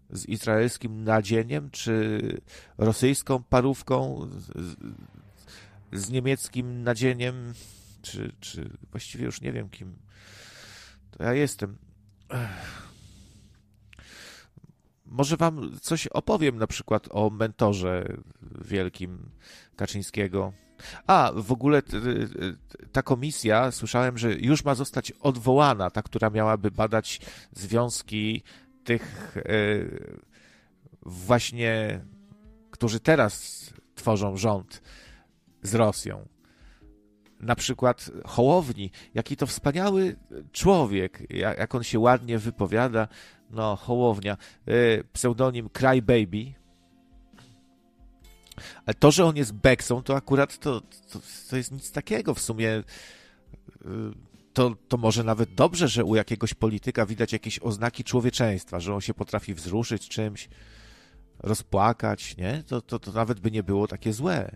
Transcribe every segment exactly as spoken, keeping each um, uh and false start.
z izraelskim nadzieniem, czy rosyjską parówką z, z niemieckim nadzieniem, czy, czy właściwie już nie wiem, kim to ja jestem. Może wam coś opowiem na przykład o mentorze wielkim Kaczyńskiego. A, w ogóle ta komisja, słyszałem, że już ma zostać odwołana, ta, która miałaby badać związki tych właśnie, którzy teraz tworzą rząd z Rosją. Na przykład Hołowni, jaki to wspaniały człowiek, jak on się ładnie wypowiada. No, Hołownia, pseudonim Crybaby. Ale to, że on jest beksą, to akurat to, to, to jest nic takiego. W sumie to, to może nawet dobrze, że u jakiegoś polityka widać jakieś oznaki człowieczeństwa, że on się potrafi wzruszyć czymś, rozpłakać, nie? To, to, to nawet by nie było takie złe.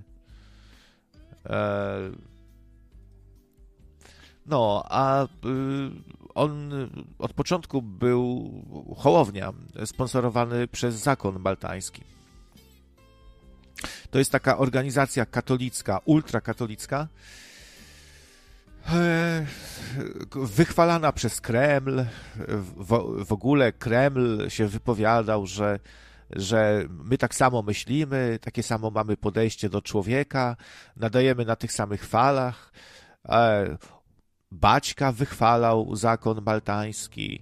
No, a on od początku był, Hołownia, sponsorowany przez Zakon Maltański. To jest taka organizacja katolicka, ultrakatolicka, wychwalana przez Kreml. W, w ogóle Kreml się wypowiadał, że, że my tak samo myślimy, takie samo mamy podejście do człowieka, nadajemy na tych samych falach. Baćka wychwalał Zakon Maltański.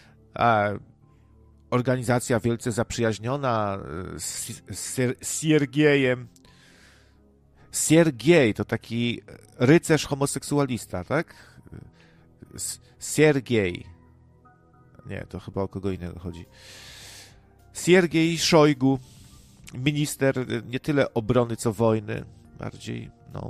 Organizacja wielce zaprzyjaźniona z, z Siergiejem. Siergiej to taki rycerz homoseksualista, tak? Siergiej. Nie, to chyba o kogo innego chodzi. Siergiej Szojgu, minister nie tyle obrony, co wojny. Bardziej, no...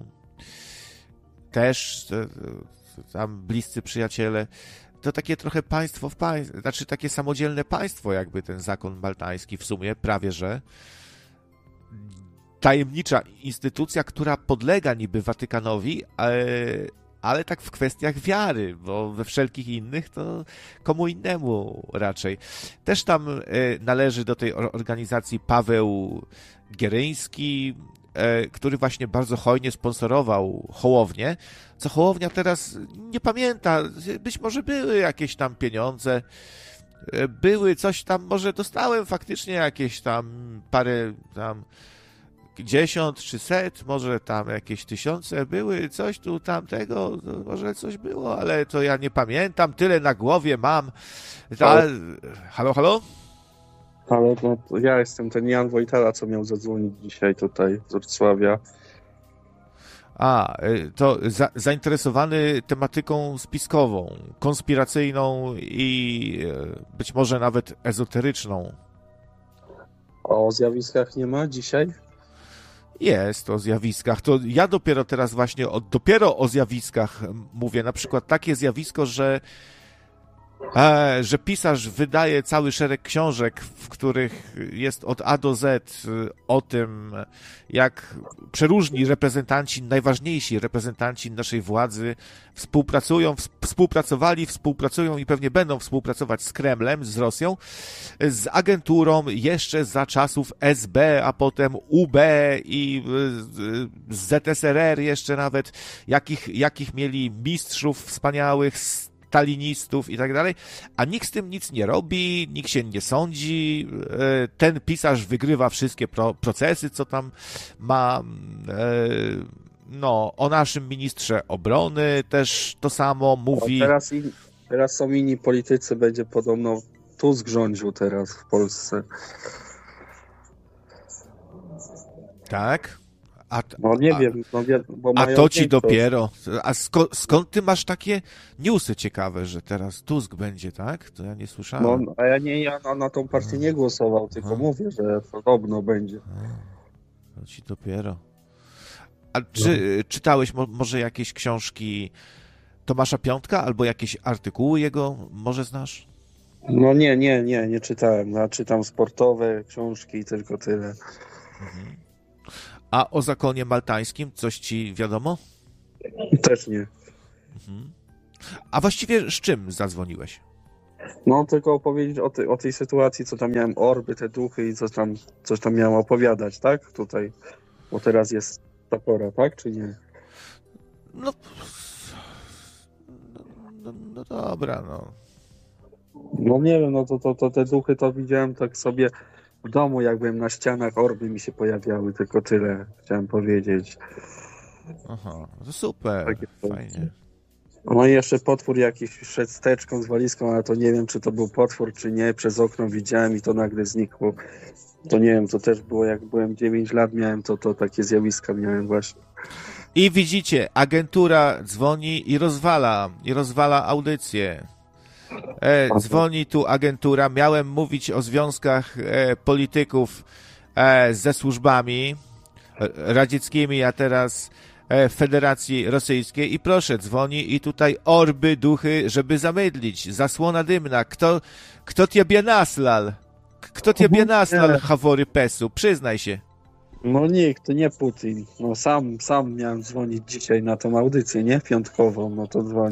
Też tam bliscy przyjaciele. To takie trochę państwo w państwie, znaczy takie samodzielne państwo, jakby ten Zakon Maltański w sumie, prawie że. Tajemnicza instytucja, która podlega niby Watykanowi, ale, ale tak w kwestiach wiary, bo we wszelkich innych to komu innemu raczej. Też tam należy do tej organizacji Paweł Gieryński, który właśnie bardzo hojnie sponsorował Hołownię, co Hołownia teraz nie pamięta. Być może były jakieś tam pieniądze, były coś tam, może dostałem faktycznie jakieś tam parę tam dziesiąt czy set, może tam jakieś tysiące były, coś tu tamtego, może coś było, ale to ja nie pamiętam, tyle na głowie mam. Ta... Halo, halo? Ale no, to ja jestem ten Jan Wojtala, co miał zadzwonić dzisiaj tutaj z Wrocławia. A, to za, zainteresowany tematyką spiskową, konspiracyjną i być może nawet ezoteryczną. O zjawiskach nie ma dzisiaj? Jest o zjawiskach. To ja dopiero teraz właśnie, o, dopiero o zjawiskach mówię. Na przykład takie zjawisko, że E, że pisarz wydaje cały szereg książek, w których jest od A do Z o tym, jak przeróżni reprezentanci, najważniejsi reprezentanci naszej władzy współpracują, współpracowali, współpracują i pewnie będą współpracować z Kremlem, z Rosją, z agenturą jeszcze za czasów S B, a potem U B i z Z S R R jeszcze nawet, jakich, jakich mieli mistrzów wspaniałych, stalinistów i tak dalej, a nikt z tym nic nie robi, nikt się nie sądzi, ten pisarz wygrywa wszystkie pro, procesy, co tam ma, no, o naszym ministrze obrony też to samo mówi. No teraz, in, teraz są inni politycy, będzie podobno Tusk rządził teraz w Polsce. Tak? A, no nie a, wiem, no, bo a mają to ci większość. dopiero. A sko, skąd ty masz takie newsy ciekawe, że teraz Tusk będzie, tak? To ja nie słyszałem. No, a ja nie, ja na, na tą partię nie głosował, tylko Aha. mówię, że podobno będzie. A, to ci dopiero. A czy no. czytałeś mo, może jakieś książki Tomasza Piątka albo jakieś artykuły jego może znasz? No nie, nie, nie, nie czytałem. Ja czytam sportowe książki i tylko tyle. Mhm. A o zakonie maltańskim coś ci wiadomo? Też nie. Mhm. A właściwie z czym zadzwoniłeś? No tylko opowiedzieć o, tej o tej sytuacji, co tam miałem orby, te duchy i coś tam, coś tam miałem opowiadać, tak? Tutaj, bo teraz jest ta pora, tak? Czy nie? No, no, no dobra, no. No nie wiem, no to, to, to te duchy to widziałem tak sobie w domu, jak byłem na ścianach, orby mi się pojawiały, tylko tyle chciałem powiedzieć. Aha, to super, Takie to. fajnie. No i jeszcze potwór jakiś szedł z teczką, z walizką, ale to nie wiem, czy to był potwór, czy nie. Przez okno widziałem i to nagle znikło. To nie wiem, to też było, jak byłem dziewięć lat, miałem to, to takie zjawiska miałem właśnie. I widzicie, agentura dzwoni i rozwala, i rozwala audycję. E, dzwoni tu agentura, miałem mówić o związkach e, polityków e, ze służbami e, radzieckimi, a teraz e, Federacji Rosyjskiej i proszę, dzwoni i tutaj orby, duchy, żeby zamydlić, zasłona dymna, kto, kto ciebie naslal? Kto ciebie naslal, Hawory Pesu? Przyznaj się. No nikt, to nie Putin. No sam, sam miałem dzwonić dzisiaj na tą audycję, nie? Piątkową, no to dzwoń.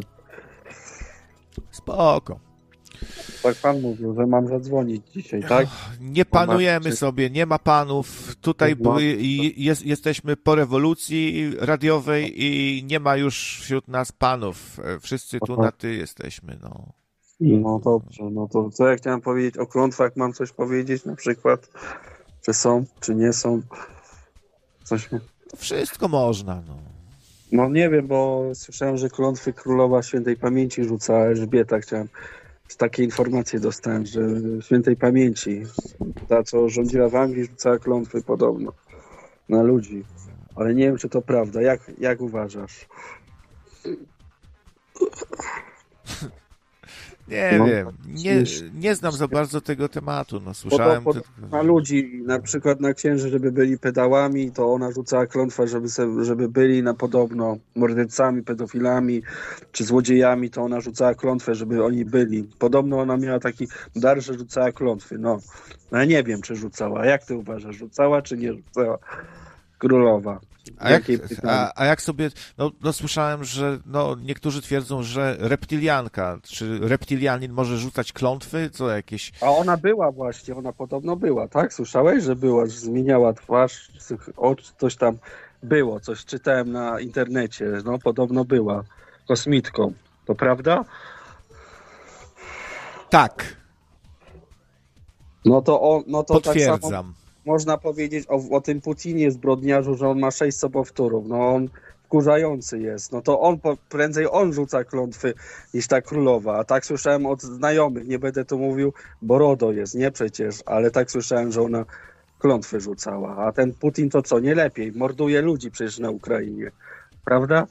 Spoko. Tak pan mówił, że mam zadzwonić dzisiaj, tak? Nie panujemy sobie, nie ma panów. Tutaj No. jest, jesteśmy po rewolucji radiowej i nie ma już wśród nas panów. Wszyscy tu na ty jesteśmy, no. No dobrze, no to co ja chciałem powiedzieć o klątwach, mam coś powiedzieć na przykład? Czy są, czy nie są? Coś... Wszystko można, no. No nie wiem, bo słyszałem, że klątwy królowa świętej pamięci rzuca Elżbieta. Chciałem, z takiej informacje dostałem, że świętej pamięci, ta co rządziła w Anglii, rzucała klątwy podobno na ludzi. Ale nie wiem, czy to prawda. Jak, jak uważasz? Nie No, wiem, nie, nie znam za bardzo tego tematu, no słyszałem... Pod, pod, na ludzi, na przykład na księży, żeby byli pedałami, to ona rzucała klątwę, żeby, se, żeby byli na podobno mordercami, pedofilami czy złodziejami, to ona rzucała klątwę, żeby oni byli. Podobno ona miała taki dar, że rzucała klątwy, no. No ja nie wiem, czy rzucała. Jak ty uważasz, rzucała czy nie rzucała królowa? A jak, a, a jak sobie, no, no słyszałem, że no, niektórzy twierdzą, że reptilianka, czy reptilianin może rzucać klątwy, co jakieś... A ona była właśnie, ona podobno była, tak? Słyszałeś, że była, że zmieniała twarz, ocz, coś tam było, coś czytałem na internecie, no podobno była kosmitką, to prawda? Tak. No to, o, no to potwierdzam. Tak samo można powiedzieć o, o tym Putinie zbrodniarzu, że on ma sześć sobowtórów, no on wkurzający jest, no to on, prędzej on rzuca klątwy niż ta królowa, a tak słyszałem od znajomych, nie będę tu mówił, bo RODO jest, nie przecież, ale tak słyszałem, że ona klątwy rzucała, a ten Putin to co, nie lepiej, morduje ludzi przecież na Ukrainie, prawda?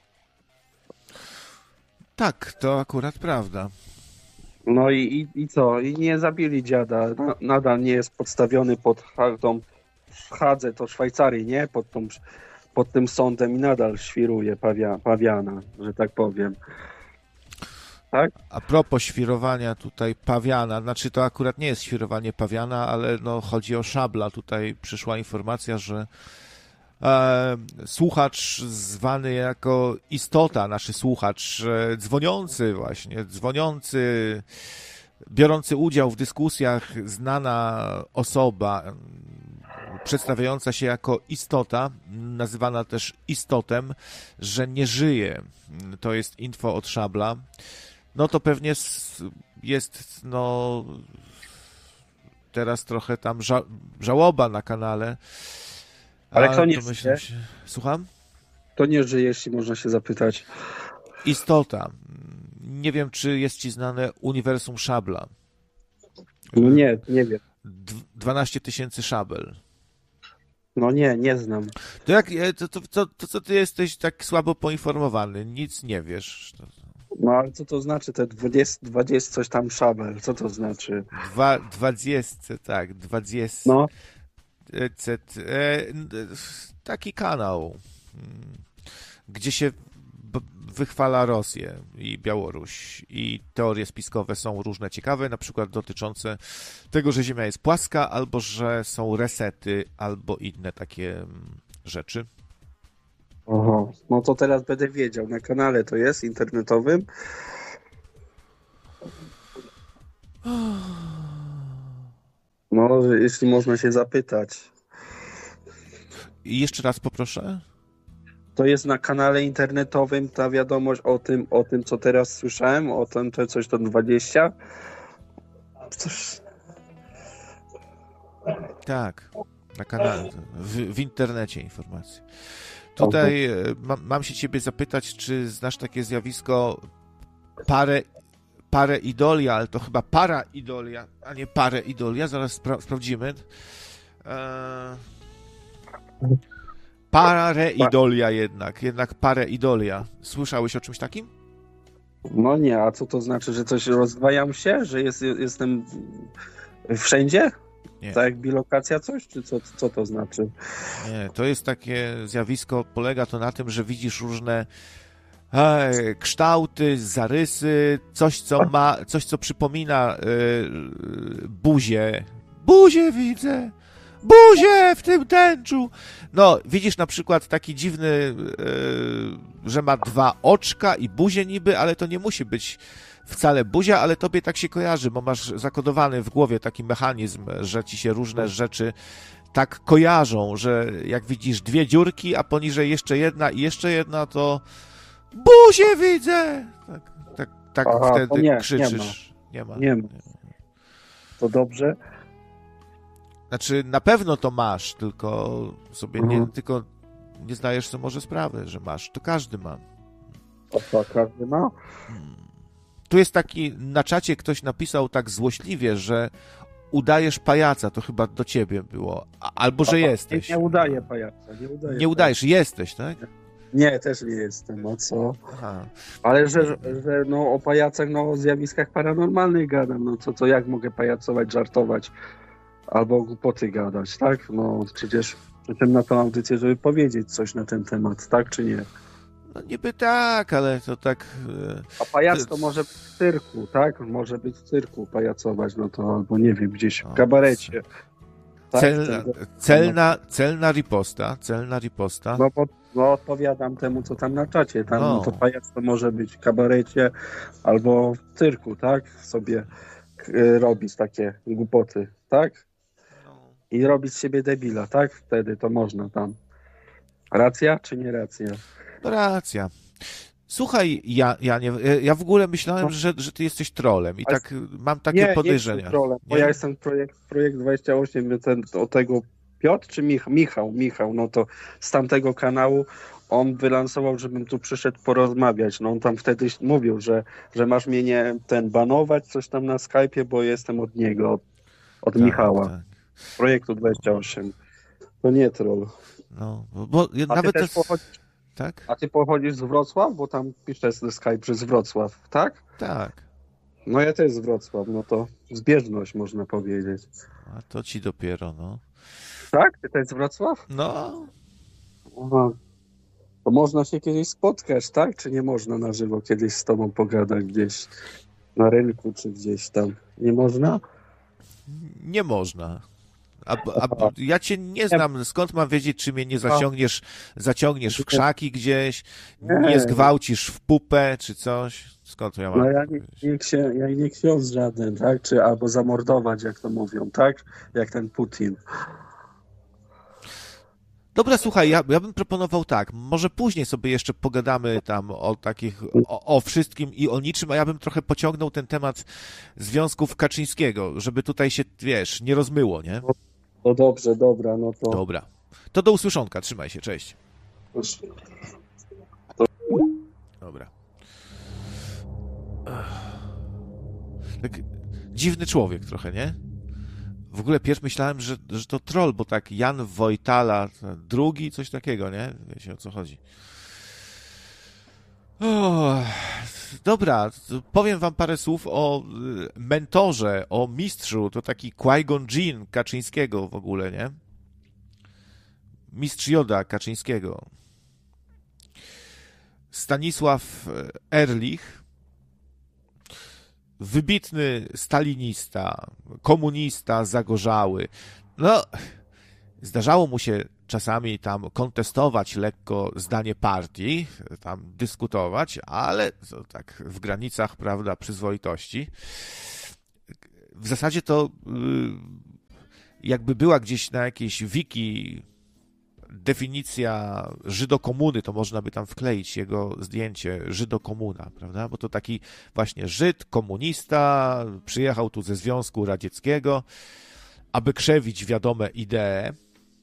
Tak, to akurat prawda. No i, i, i co? I nie zabili dziada. Nadal nie jest podstawiony pod tą Hadze, to Szwajcarii, nie? Pod, tą, pod tym sądem i nadal świruje pawia, pawiana, że tak powiem. Tak? A propos świrowania tutaj pawiana, znaczy to akurat nie jest świrowanie pawiana, ale no chodzi o szabla. Tutaj przyszła informacja, że e, słuchacz zwany jako istota, nasz słuchacz, e, dzwoniący właśnie, dzwoniący, biorący udział w dyskusjach, znana osoba, przedstawiająca się jako istota, nazywana też istotem, że nie żyje. To jest info od szabla. No to pewnie jest, no, teraz trochę tam ża- żałoba na kanale. Ale kto nie żyje? Się... Słucham? Kto nie żyje, jeśli można się zapytać? Istota. Nie wiem, czy jest ci znane uniwersum szabla. No nie, nie wiem. dwanaście tysięcy szabel. No nie, nie znam. To jak, to, to, to, to co ty jesteś tak słabo poinformowany? Nic nie wiesz. No ale co to znaczy te dwadzieścia, dwadzieścia coś tam szabel? Co to znaczy? Dwa, dwadzieścia, tak, dwadzieścia. No. Cet, e, taki kanał, gdzie się b- wychwala Rosję i Białoruś i teorie spiskowe są różne ciekawe, na przykład dotyczące tego, że Ziemia jest płaska, albo że są resety, albo inne takie rzeczy. Oho, no to teraz będę wiedział. Na kanale to jest internetowym? No, jeśli można się zapytać. I jeszcze raz poproszę. To jest na kanale internetowym ta wiadomość o tym, o tym co teraz słyszałem, o tym, to coś to dwadzieścia. Coś... Tak, na kanale, w, w internecie informacje. Tutaj ma, mam się ciebie zapytać, czy znasz takie zjawisko parę, pareidolia, ale to chyba paraidolia, a nie pareidolia, zaraz spra- sprawdzimy. Eee... Pareidolia jednak, jednak pareidolia. Słyszałeś o czymś takim? No nie, a co to znaczy, że coś rozdwajam się, że jest, jestem wszędzie? Nie. Tak jak bilokacja coś, czy co, co to znaczy? Nie, to jest takie zjawisko, polega to na tym, że widzisz różne e, kształty, zarysy, coś co ma, coś co przypomina e, buzię. Buzię widzę! Buzię w tym tęczu! No, widzisz na przykład taki dziwny, e, że ma dwa oczka i buzię niby, ale to nie musi być wcale buzia, ale tobie tak się kojarzy, bo masz zakodowany w głowie taki mechanizm, że ci się różne rzeczy tak kojarzą, że jak widzisz dwie dziurki, a poniżej jeszcze jedna i jeszcze jedna, to buzię widzę! Tak, tak, tak Aha, wtedy nie, krzyczysz. Nie ma. Nie ma. Nie ma. To dobrze? Znaczy, na pewno to masz, tylko sobie Mhm. nie, tylko nie zdajesz sobie może sprawy, że masz. To każdy ma. To co, każdy ma? Tu jest taki, na czacie ktoś napisał tak złośliwie, że udajesz pajaca, to chyba do ciebie było. A- Albo, że Aha, jesteś. Nie, nie udaję pajaca, nie udaję. Nie udajesz, jesteś, tak? Nie, też nie jestem, a co? Aha. Ale że, że no o pajacach, no o zjawiskach paranormalnych gadam, no co, co jak mogę pajacować, żartować, albo głupoty gadać, tak? No przecież przyszedłem na tę audycję, żeby powiedzieć coś na ten temat, tak czy nie? No niby tak, ale to tak... e, A pajac to może być w cyrku, tak? Może być w cyrku pajacować, no to albo nie wiem, gdzieś w O, kabarecie. Tak, Celna, ten- celna, celna riposta, celna riposta. No bo no, odpowiadam temu, co tam na czacie. Tam No. no. to pajac to może być w kabarecie albo w cyrku, tak? Sobie y, robić takie głupoty, tak? I robić z siebie debila, tak? Wtedy to można tam. Racja czy nie racja? No racja. Słuchaj, ja, ja, nie, ja w ogóle myślałem, No. że, że ty jesteś trolem i Ale- tak mam takie nie, nie podejrzenia. jestem trolem, bo Nie? ja jestem projekt, projekt dwadzieścia osiem, ten, o tego Piotr czy Mich- Michał? Michał, no to z tamtego kanału on wylansował, żebym tu przyszedł porozmawiać. No on tam wtedy mówił, że, że masz mnie nie ten banować, coś tam na Skype'ie, bo jestem od niego, od, od Tak, Michała, tak. projektu dwadzieścia osiem. To nie troll. No, bo, bo A ty nawet też to... pochodzisz, Tak? a ty pochodzisz z Wrocław? Bo tam pisze z Skype, że z Wrocław, tak? Tak. No ja też z Wrocław, no to zbieżność można powiedzieć. A to ci dopiero, no. Tak? Ty też z Wrocław? No, Aha. To można się kiedyś spotkać, tak? Czy nie można na żywo kiedyś z tobą pogadać gdzieś na rynku, czy gdzieś tam? Nie można? nie można. A, a ja cię nie znam, skąd mam wiedzieć, czy mnie nie zaciągniesz, zaciągniesz w krzaki gdzieś, nie Nie. zgwałcisz w pupę, czy coś? Skąd ja mam? No ja nie, nie, księ, ja nie ksiądz żaden, tak? Czy albo zamordować, jak to mówią, tak? Jak ten Putin. Dobra, słuchaj, ja, ja bym proponował tak, może później sobie jeszcze pogadamy tam o takich, o, o wszystkim i o niczym, a ja bym trochę pociągnął ten temat związków Kaczyńskiego, żeby tutaj się, wiesz, nie rozmyło, nie? No dobrze, dobra, no to... Dobra. To do usłyszonka, trzymaj się, cześć. Dobra. Tak dziwny człowiek trochę, nie? W ogóle pierwszy myślałem, że, że to troll, bo tak Jan Wojtala, drugi, coś takiego, nie? Wiecie, o co chodzi. O, dobra, powiem wam parę słów o mentorze, o mistrzu, to taki Qui-Gon Jinn Kaczyńskiego w ogóle, nie? Mistrz Joda Kaczyńskiego. Stanisław Ehrlich, wybitny stalinista, komunista, zagorzały. No, zdarzało mu się czasami tam kontestować lekko zdanie partii, tam dyskutować, ale to tak w granicach, prawda, przyzwoitości. w zasadzie to jakby była gdzieś na jakiejś wiki definicja Żydokomuny, to można by tam wkleić jego zdjęcie, Żydokomuna, prawda? Bo to taki właśnie Żyd, komunista, przyjechał tu ze Związku Radzieckiego, aby krzewić wiadome idee.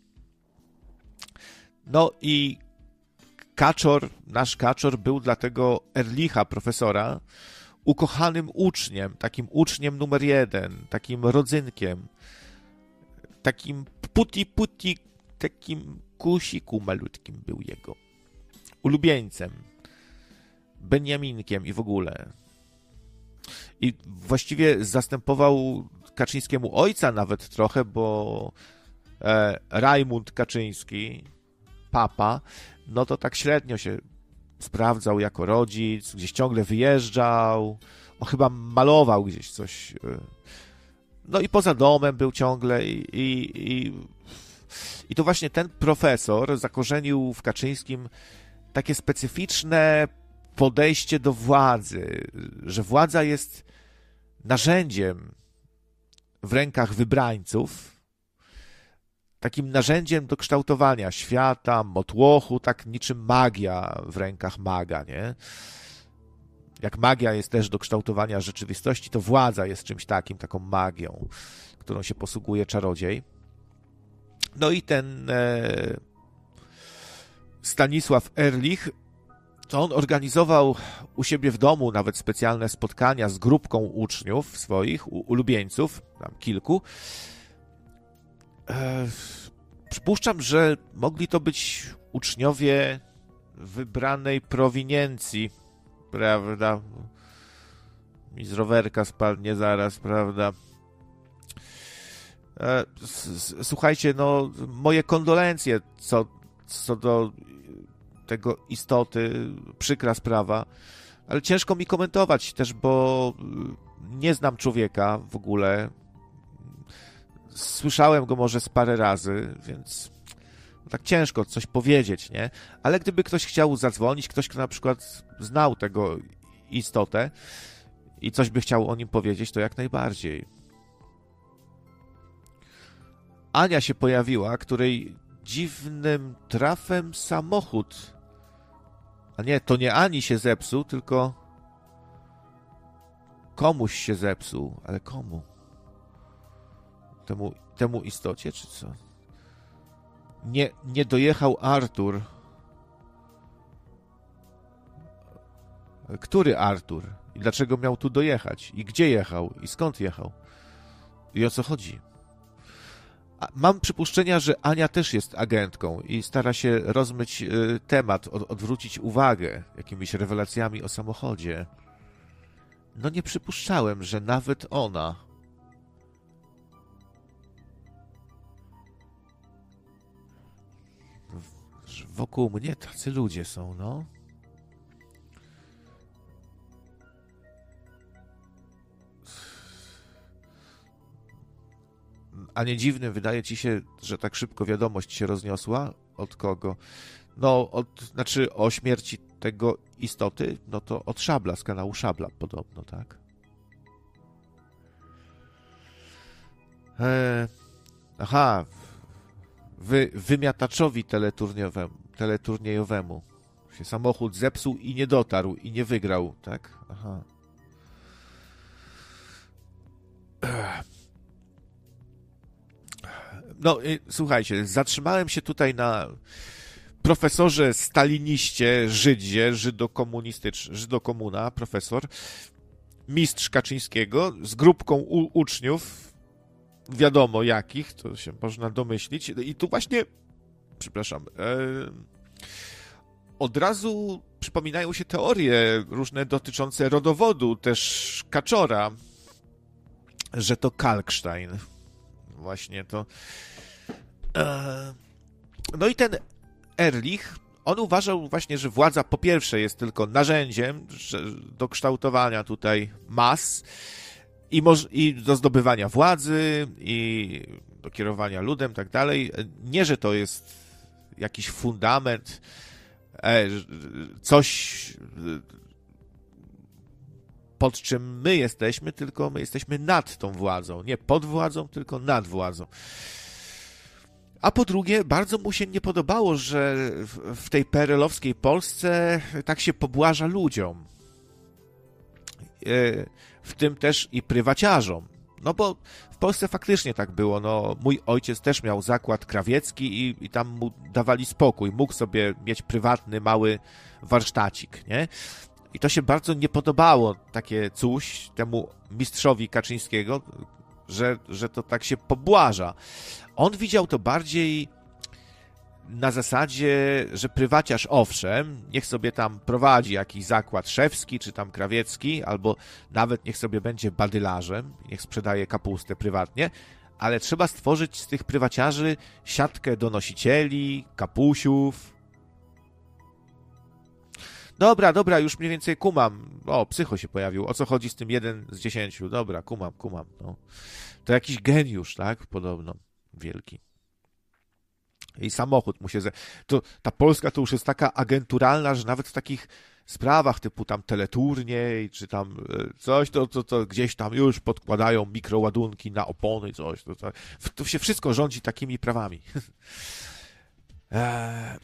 No i Kaczor, nasz Kaczor był dla tego Ehrlicha, profesora, ukochanym uczniem, takim uczniem numer jeden, takim rodzynkiem, takim puti-puti, takim kusiku malutkim był jego ulubieńcem, Beniaminkiem i w ogóle. I właściwie zastępował Kaczyńskiemu ojca nawet trochę, bo e, Rajmund Kaczyński, papa, no to tak średnio się sprawdzał jako rodzic, gdzieś ciągle wyjeżdżał, on chyba malował gdzieś coś. No i poza domem był ciągle i, i, i, i to właśnie ten profesor zakorzenił w Kaczyńskim takie specyficzne podejście do władzy, że władza jest narzędziem w rękach wybrańców, takim narzędziem do kształtowania świata, motłochu, tak niczym magia w rękach maga, nie? Jak magia jest też do kształtowania rzeczywistości, to władza jest czymś takim, taką magią, którą się posługuje czarodziej. No i ten e, Stanisław Ehrlich, to on organizował u siebie w domu nawet specjalne spotkania z grupką uczniów swoich, u, ulubieńców, tam kilku. E, przypuszczam, że mogli to być uczniowie wybranej prowiniencji, prawda? Mi z rowerka spadnie zaraz, prawda? E, s, słuchajcie, no, moje kondolencje co, co do tego istoty, przykra sprawa, ale ciężko mi komentować też, bo nie znam człowieka w ogóle. Słyszałem go może z parę razy, więc tak ciężko coś powiedzieć, nie? Ale gdyby ktoś chciał zadzwonić, ktoś, kto na przykład znał tego istotę i coś by chciał o nim powiedzieć, to jak najbardziej. Ania się pojawiła, której dziwnym trafem samochód, a nie, to nie Ani się zepsuł, tylko komuś się zepsuł, ale komu? Temu, temu istocie, czy co? Nie, nie dojechał Artur. Który Artur? I dlaczego miał tu dojechać? I gdzie jechał? I skąd jechał? I o co chodzi? A mam przypuszczenia, że Ania też jest agentką i stara się rozmyć y, temat, od, odwrócić uwagę jakimiś rewelacjami o samochodzie. No nie przypuszczałem, że nawet ona... Wokół mnie tacy ludzie są, no. A nie dziwnym wydaje ci się, że tak szybko wiadomość się rozniosła? Od kogo? No, od, znaczy o śmierci tego istoty, no to od Szabla, z kanału Szabla podobno, tak? E, aha, wy, wymiataczowi teleturniejowemu, teleturniejowemu się samochód zepsuł i nie dotarł, i nie wygrał, tak? Aha. No, y, słuchajcie, zatrzymałem się tutaj na profesorze staliniście, Żydzie, żydokomunistycz, żydokomuna, profesor, mistrz Kaczyńskiego, z grupką u, uczniów, wiadomo jakich, to się można domyślić. I tu właśnie, przepraszam, e, od razu przypominają się teorie różne dotyczące rodowodu, też Kaczora, że to Kalkstein. Właśnie to... E, no i ten Ehrlich, on uważał właśnie, że władza po pierwsze jest tylko narzędziem do kształtowania tutaj mas i, moż- i do zdobywania władzy i do kierowania ludem, tak dalej. Nie, że to jest jakiś fundament, coś pod czym my jesteśmy, tylko my jesteśmy nad tą władzą. Nie pod władzą, tylko nad władzą. A po drugie, bardzo mu się nie podobało, że w tej P R L-owskiej Polsce tak się pobłaża ludziom. W tym też i prywaciarzom. No bo w Polsce faktycznie tak było. No, mój ojciec też miał zakład krawiecki i, i tam mu dawali spokój. Mógł sobie mieć prywatny, mały warsztacik, nie? I to się bardzo nie podobało, takie coś, temu mistrzowi Kaczyńskiego, że, że to tak się pobłaża. On widział to bardziej na zasadzie, że prywaciarz owszem, niech sobie tam prowadzi jakiś zakład szewski, czy tam krawiecki, albo nawet niech sobie będzie badylarzem, niech sprzedaje kapustę prywatnie, ale trzeba stworzyć z tych prywaciarzy siatkę donosicieli, kapusiów. Dobra, dobra, już mniej więcej kumam. O, psycho się pojawił. O co chodzi z tym jeden z dziesięciu? Dobra, kumam, kumam. No. To jakiś geniusz, tak? Podobno. Wielki. I samochód mu się... Ze... To, ta Polska to już jest taka agenturalna, że nawet w takich sprawach typu tam teleturniej, czy tam coś, to, to, to gdzieś tam już podkładają mikroładunki na opony, coś. To, to, to się wszystko rządzi takimi prawami. eee...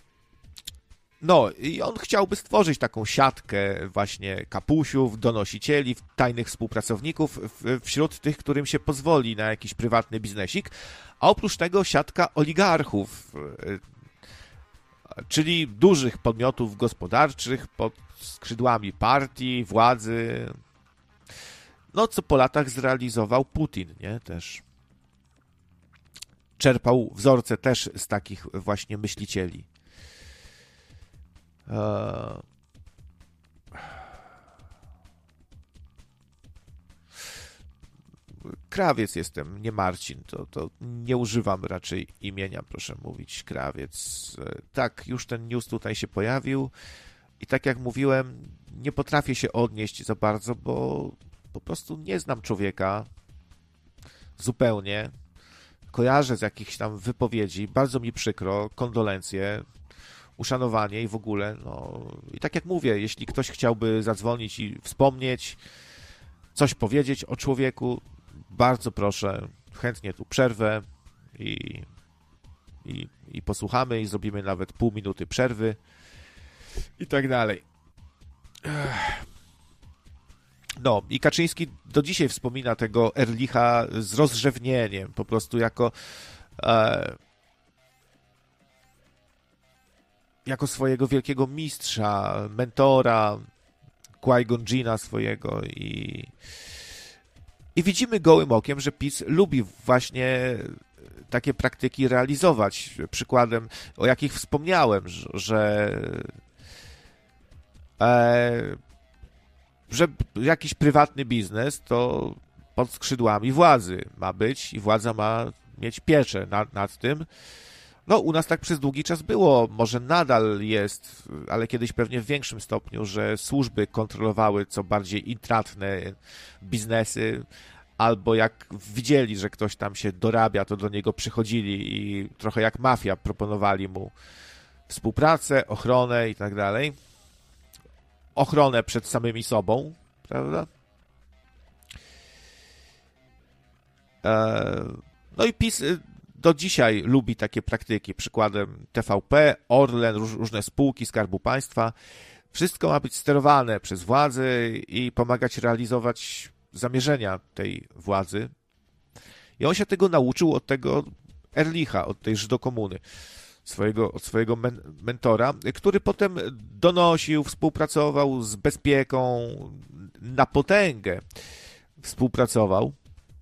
No i on chciałby stworzyć taką siatkę właśnie kapusiów, donosicieli, tajnych współpracowników wśród tych, którym się pozwoli na jakiś prywatny biznesik, a oprócz tego siatka oligarchów, czyli dużych podmiotów gospodarczych pod skrzydłami partii, władzy, no co po latach zrealizował Putin, nie, też. Czerpał wzorce też z takich właśnie myślicieli. Krawiec jestem, nie Marcin, to, to nie używam raczej imienia, proszę mówić, Krawiec. Tak, już ten news tutaj się pojawił i tak jak mówiłem, nie potrafię się odnieść za bardzo, bo po prostu nie znam człowieka zupełnie. Kojarzę z jakichś tam wypowiedzi, bardzo mi przykro, kondolencje, uszanowanie i w ogóle, no i tak jak mówię, jeśli ktoś chciałby zadzwonić i wspomnieć, coś powiedzieć o człowieku, bardzo proszę, chętnie tu przerwę i, i, i posłuchamy i zrobimy nawet pół minuty przerwy i tak dalej. No i Kaczyński do dzisiaj wspomina tego Ehrlicha z rozrzewnieniem, po prostu jako e, jako swojego wielkiego mistrza, mentora, Qui-Gon Jinna swojego i, i widzimy gołym okiem, że PiS lubi właśnie takie praktyki realizować. Przykładem, o jakich wspomniałem, że e, że jakiś prywatny biznes to pod skrzydłami władzy ma być i władza ma mieć pieczę nad, nad tym. No, u nas tak przez długi czas było, może nadal jest, ale kiedyś pewnie w większym stopniu, że służby kontrolowały co bardziej intratne biznesy, albo jak widzieli, że ktoś tam się dorabia, to do niego przychodzili i trochę jak mafia proponowali mu współpracę, ochronę i tak dalej. Ochronę przed samymi sobą, prawda? No i PiS do dzisiaj lubi takie praktyki. Przykładem T V P, Orlen, różne spółki Skarbu Państwa. Wszystko ma być sterowane przez władzę i pomagać realizować zamierzenia tej władzy. I on się tego nauczył od tego Ehrlicha, od tej Żydokomuny, swojego, od swojego men, mentora, który potem donosił, współpracował z Bezpieką, na potęgę współpracował.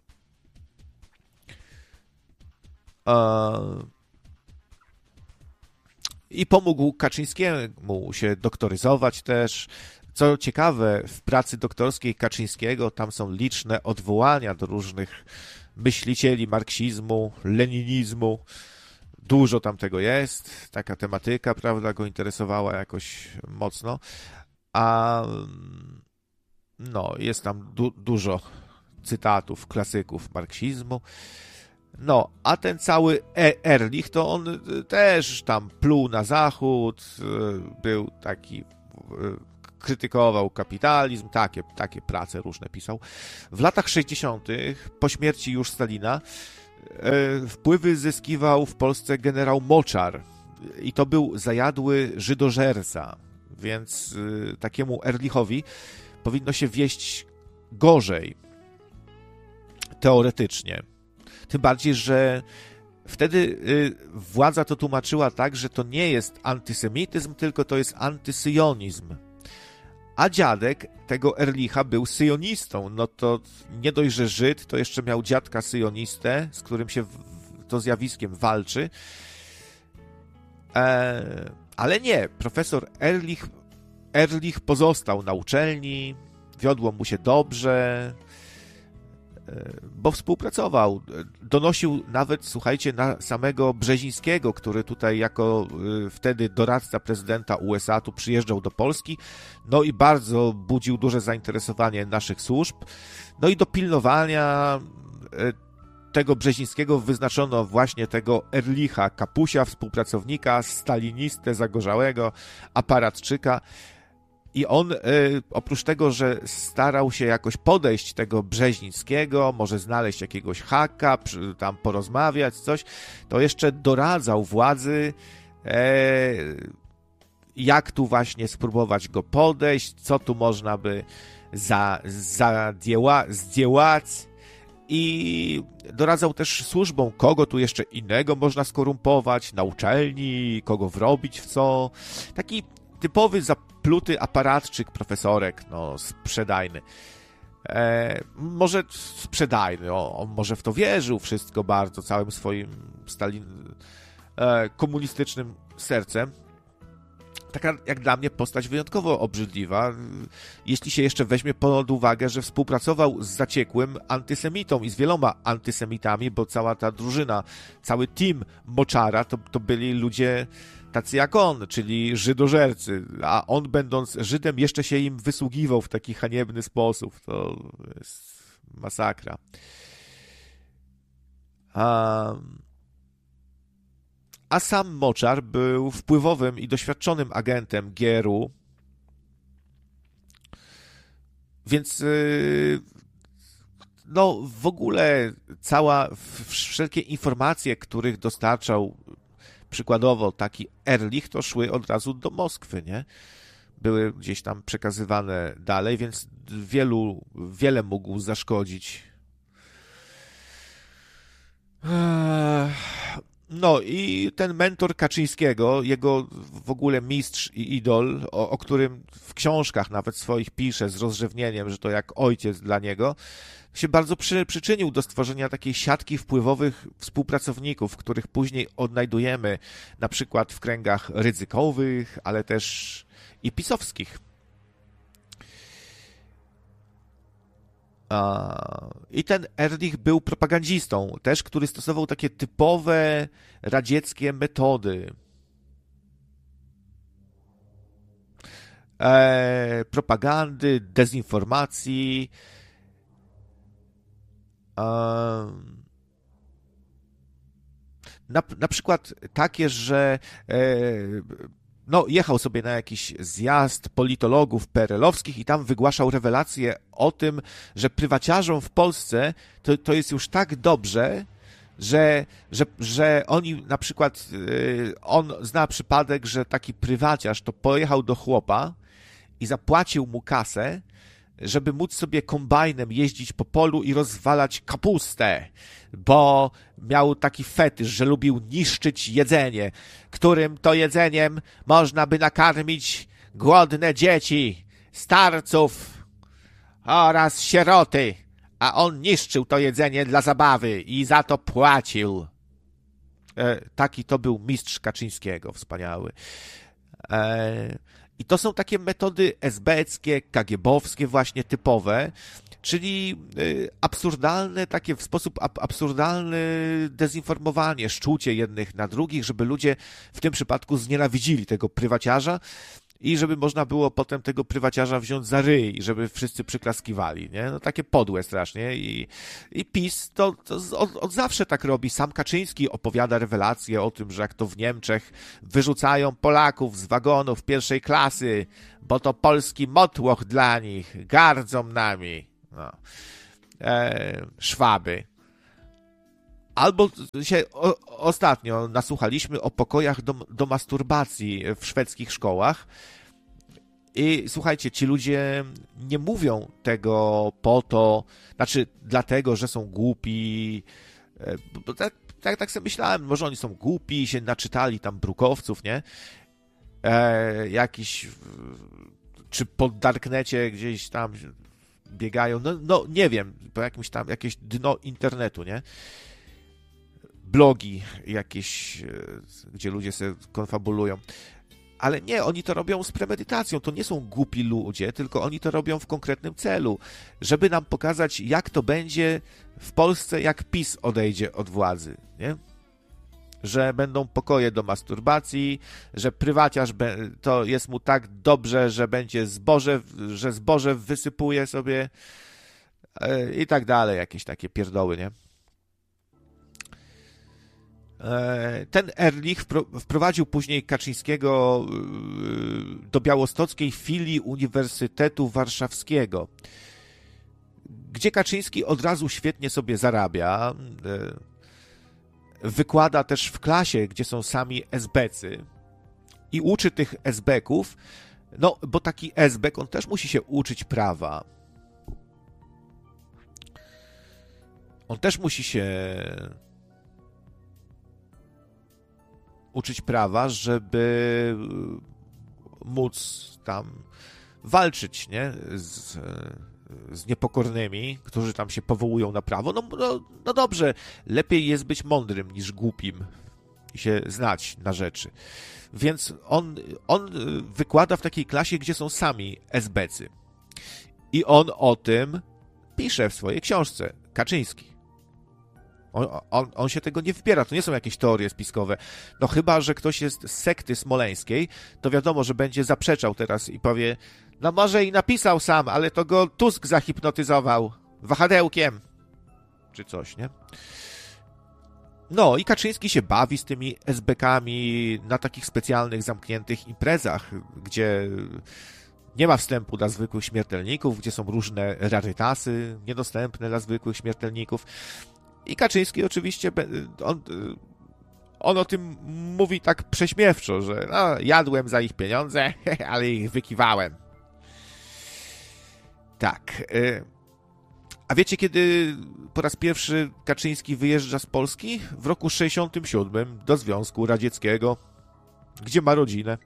I pomógł Kaczyńskiemu się doktoryzować też. Co ciekawe, w pracy doktorskiej Kaczyńskiego tam są liczne odwołania do różnych myślicieli marksizmu, leninizmu. Dużo tam tego jest. Taka tematyka, prawda, go interesowała jakoś mocno. A no, jest tam du- dużo cytatów klasyków marksizmu. No, a ten cały Ehrlich, to on też tam pluł na zachód, był taki krytykował kapitalizm, takie, takie prace różne pisał. W latach sześćdziesiątych, po śmierci już Stalina, wpływy zyskiwał w Polsce generał Moczar i to był zajadły żydożerca, więc takiemu Ehrlichowi powinno się wieść gorzej, teoretycznie. Tym bardziej, że wtedy władza to tłumaczyła tak, że to nie jest antysemityzm, tylko to jest antysyjonizm. A dziadek tego Ehrlicha był syjonistą. No to nie dość, że Żyd, to jeszcze miał dziadka syjonistę, z którym się to zjawiskiem walczy. E, ale nie, profesor Ehrlich, Ehrlich pozostał na uczelni, wiodło mu się dobrze, bo współpracował. Donosił nawet, słuchajcie, na samego Brzezińskiego, który tutaj jako wtedy doradca prezydenta U S A tu przyjeżdżał do Polski, no i bardzo budził duże zainteresowanie naszych służb. No i do pilnowania tego Brzezińskiego wyznaczono właśnie tego Ehrlicha, kapusia, współpracownika, stalinistę zagorzałego, aparatczyka. I on, y, oprócz tego, że starał się jakoś podejść tego Brzezińskiego, może znaleźć jakiegoś haka, przy, tam porozmawiać, coś, to jeszcze doradzał władzy, e, jak tu właśnie spróbować go podejść, co tu można by za, zadieła, zdiełać. I doradzał też służbom, kogo tu jeszcze innego można skorumpować na uczelni, kogo wrobić w co. Taki typowy zapluty aparatczyk, profesorek, no sprzedajny. E, może sprzedajny, o, on może w to wierzył wszystko bardzo, całym swoim Stalin, e, komunistycznym sercem. Taka jak dla mnie postać wyjątkowo obrzydliwa, jeśli się jeszcze weźmie pod uwagę, że współpracował z zaciekłym antysemitą i z wieloma antysemitami, bo cała ta drużyna, cały team Moczara to, to byli ludzie tacy jak on, czyli żydożercy, a on będąc Żydem jeszcze się im wysługiwał w taki haniebny sposób. To jest masakra. Um, a sam Moczar był wpływowym i doświadczonym agentem G R U, więc yy, no w ogóle cała, wszelkie informacje, których dostarczał przykładowo taki Ehrlich, to szły od razu do Moskwy, nie? Były gdzieś tam przekazywane dalej, więc wielu, wiele mógł zaszkodzić. No i ten mentor Kaczyńskiego, jego w ogóle mistrz i idol, o, o którym w książkach nawet swoich pisze z rozrzewnieniem, że to jak ojciec dla niego, się bardzo przy, przyczynił do stworzenia takiej siatki wpływowych współpracowników, których później odnajdujemy na przykład w kręgach ryzykowych, ale też i pisowskich. I ten Ehrlich był propagandzistą też, który stosował takie typowe radzieckie metody. E, propagandy, dezinformacji. E, na, na przykład takie, że e, no, jechał sobie na jakiś zjazd politologów P R L-owskich i tam wygłaszał rewelacje o tym, że prywaciarzom w Polsce to, to jest już tak dobrze, że, że, że oni na przykład, on zna przypadek, że taki prywaciarz to pojechał do chłopa i zapłacił mu kasę, żeby móc sobie kombajnem jeździć po polu i rozwalać kapustę, bo miał taki fetysz, że lubił niszczyć jedzenie, którym to jedzeniem można by nakarmić głodne dzieci, starców oraz sieroty, a on niszczył to jedzenie dla zabawy i za to płacił. E, taki to był mistrz Kaczyńskiego, wspaniały. E, I to są takie metody esbeeckie, kagiebowskie właśnie typowe, czyli absurdalne, takie w sposób ab- absurdalny dezinformowanie, szczucie jednych na drugich, żeby ludzie w tym przypadku znienawidzili tego prywaciarza i żeby można było potem tego prywaciarza wziąć za ryj, żeby wszyscy przyklaskiwali, nie? No takie podłe strasznie i, i PiS to, to od, od zawsze tak robi. Sam Kaczyński opowiada rewelacje o tym, że jak to w Niemczech wyrzucają Polaków z wagonów pierwszej klasy, bo to polski motłoch dla nich, gardzą nami. No. E, Szwaby. Albo się o, ostatnio nasłuchaliśmy o pokojach do, do masturbacji w szwedzkich szkołach i słuchajcie, ci ludzie nie mówią tego po to, znaczy dlatego, że są głupi, bo tak, tak, tak sobie myślałem, może oni są głupi, się naczytali tam brukowców, nie? E, jakiś, czy po darknecie gdzieś tam biegają, no, no nie wiem, po jakimś tam, jakieś dno internetu, nie? Blogi jakieś, gdzie ludzie sobie konfabulują. Ale nie, oni to robią z premedytacją. To nie są głupi ludzie, tylko oni to robią w konkretnym celu, żeby nam pokazać, jak to będzie w Polsce, jak PiS odejdzie od władzy, nie? Że będą pokoje do masturbacji, że prywaciarz to jest mu tak dobrze, że będzie zboże, że zboże wysypuje sobie i tak dalej, jakieś takie pierdoły, nie? Ten Ehrlich wprowadził później Kaczyńskiego do białostockiej filii Uniwersytetu Warszawskiego, gdzie Kaczyński od razu świetnie sobie zarabia. Wykłada też w klasie, gdzie są sami esbecy i uczy tych esbeków, no bo taki esbek, on też musi się uczyć prawa. On też musi się uczyć prawa, żeby móc tam walczyć, nie? Z, z niepokornymi, którzy tam się powołują na prawo. No, no, no dobrze, lepiej jest być mądrym niż głupim i się znać na rzeczy. Więc on, on wykłada w takiej klasie, gdzie są sami esbecy. I on o tym pisze w swojej książce, Kaczyński. On, on, on się tego nie wpiera, to nie są jakieś teorie spiskowe. No chyba, że ktoś jest z sekty smoleńskiej, to wiadomo, że będzie zaprzeczał teraz i powie, no może i napisał sam, ale to go Tusk zahipnotyzował wahadełkiem, czy coś, nie? No i Kaczyński się bawi z tymi esbekami na takich specjalnych, zamkniętych imprezach, gdzie nie ma wstępu dla zwykłych śmiertelników, gdzie są różne rarytasy niedostępne dla zwykłych śmiertelników. I Kaczyński oczywiście, on, on o tym mówi tak prześmiewczo, że no, jadłem za ich pieniądze, ale ich wykiwałem. Tak. A wiecie, kiedy po raz pierwszy Kaczyński wyjeżdża z Polski? W roku sześćdziesiątym siódmym do Związku Radzieckiego, gdzie ma rodzinę.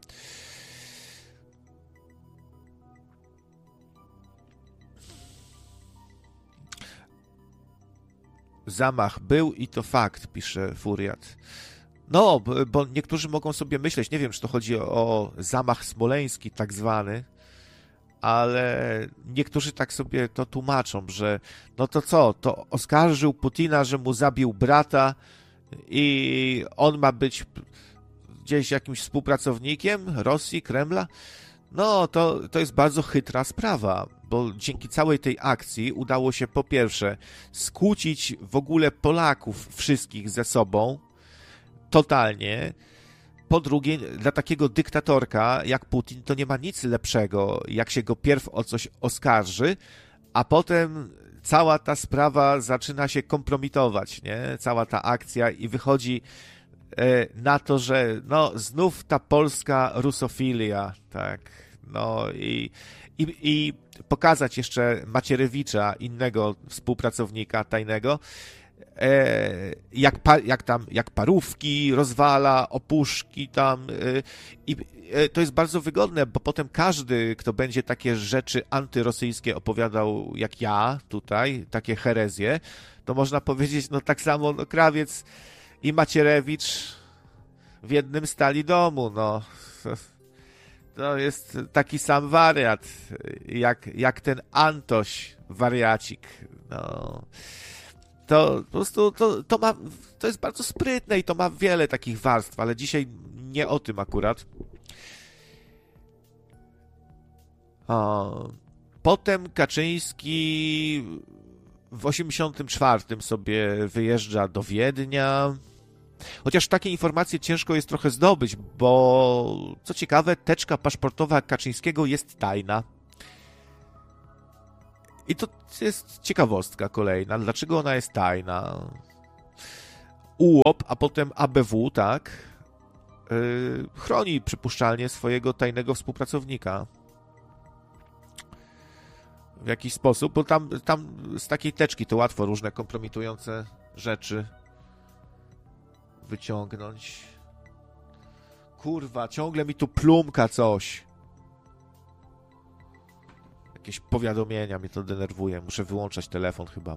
Zamach był i to fakt, pisze Furiat. No, bo niektórzy mogą sobie myśleć, nie wiem, czy to chodzi o zamach smoleński tak zwany, ale niektórzy tak sobie to tłumaczą, że no to co, to oskarżył Putina, że mu zabił brata i on ma być gdzieś jakimś współpracownikiem Rosji, Kremla? No, to, to jest bardzo chytra sprawa, bo dzięki całej tej akcji udało się po pierwsze skłócić w ogóle Polaków wszystkich ze sobą totalnie. Po drugie, dla takiego dyktatorka jak Putin to nie ma nic lepszego, jak się go pierw o coś oskarży, a potem cała ta sprawa zaczyna się kompromitować, nie? Cała ta akcja i wychodzi na to, że no znów ta polska rusofilia, tak, no i, i, i pokazać jeszcze Macierewicza, innego współpracownika tajnego, e, jak, pa, jak tam, jak parówki rozwala, opuszki tam e, i e, to jest bardzo wygodne, bo potem każdy, kto będzie takie rzeczy antyrosyjskie opowiadał jak ja tutaj, takie herezje, to można powiedzieć, no tak samo, no Krawiec i Macierewicz w jednym stali domu, no. To jest taki sam wariat, jak, jak ten Antoś wariacik, no. To po prostu, to, to ma, to jest bardzo sprytne i to ma wiele takich warstw, ale dzisiaj nie o tym akurat. A, potem Kaczyński w osiemdziesiątym czwartym sobie wyjeżdża do Wiednia. Chociaż takie informacje ciężko jest trochę zdobyć, bo co ciekawe, teczka paszportowa Kaczyńskiego jest tajna. I to jest ciekawostka kolejna. Dlaczego ona jest tajna? U O P, a potem A B W, tak, yy, chroni przypuszczalnie swojego tajnego współpracownika. W jakiś sposób, bo tam, tam z takiej teczki to łatwo różne kompromitujące rzeczy wyciągnąć. Kurwa, ciągle mi tu plumka coś. Jakieś powiadomienia, mnie to denerwuje. Muszę wyłączać telefon chyba.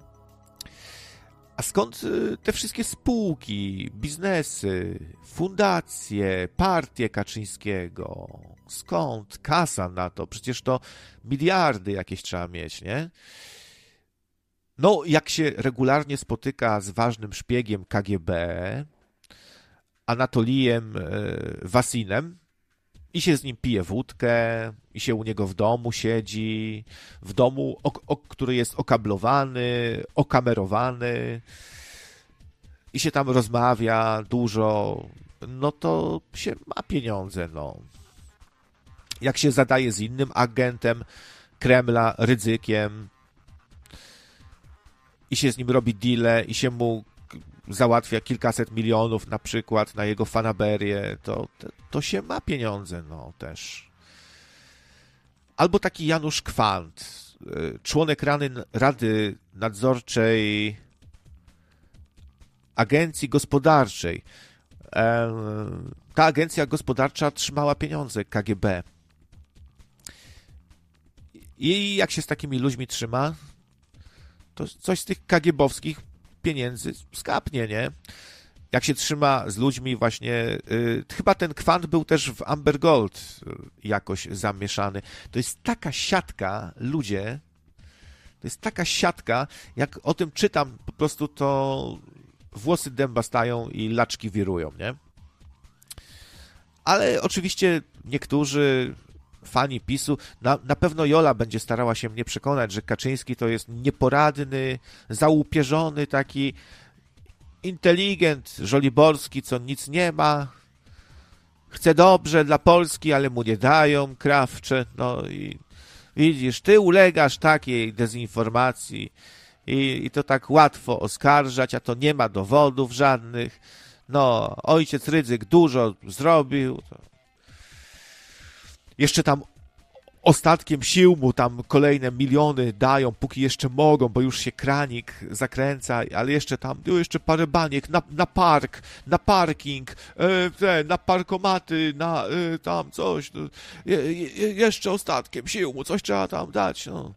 A skąd te wszystkie spółki, biznesy, fundacje, partie Kaczyńskiego? Skąd kasa na to? Przecież to miliardy jakieś trzeba mieć, nie? No, jak się regularnie spotyka z ważnym szpiegiem K G B, Anatolijem Wasinem, i się z nim pije wódkę, i się u niego w domu siedzi, w domu, o, o, który jest okablowany, okamerowany, i się tam rozmawia dużo, no to się ma pieniądze, no. Jak się zadaje z innym agentem Kremla, Rydzykiem, i się z nim robi deale, i się mu załatwia kilkaset milionów na przykład na jego fanaberię, to, to, to się ma pieniądze, no też. Albo taki Janusz Kwant, członek Rady, Rady Nadzorczej Agencji Gospodarczej. Ta agencja gospodarcza trzymała pieniądze K G B. I jak się z takimi ludźmi trzyma, to coś z tych kagiebowskich pieniędzy skapnie, nie? Jak się trzyma z ludźmi właśnie... Yy, chyba ten Kwant był też w Amber Gold jakoś zamieszany. To jest taka siatka, ludzie, to jest taka siatka, jak o tym czytam, po prostu to włosy dęba stają i laczki wirują, nie? Ale oczywiście niektórzy fani PiSu, na, na pewno Jola będzie starała się mnie przekonać, że Kaczyński to jest nieporadny, załupierzony, taki inteligent, żoliborski, co nic nie ma, chce dobrze dla Polski, ale mu nie dają, krawcze, no i widzisz, ty ulegasz takiej dezinformacji i, i to tak łatwo oskarżać, a to nie ma dowodów żadnych, no, ojciec Rydzyk dużo zrobił, to jeszcze tam ostatkiem sił mu tam kolejne miliony dają, póki jeszcze mogą, bo już się kranik zakręca, ale jeszcze tam, no jeszcze parę baniek na, na park, na parking, e, na parkomaty, na e, tam coś, no, je, je, jeszcze ostatkiem sił mu coś trzeba tam dać, no.